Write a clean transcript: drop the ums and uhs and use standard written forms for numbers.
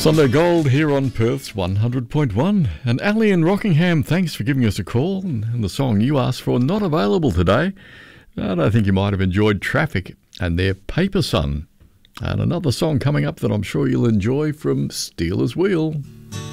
Sunday Gold here on Perth's 100.1. And Ali in Rockingham, thanks for giving us a call. And the song you asked for, not available today. And I think you might have enjoyed Traffic and their Paper Son. And another song coming up that I'm sure you'll enjoy from Steelers Wheel.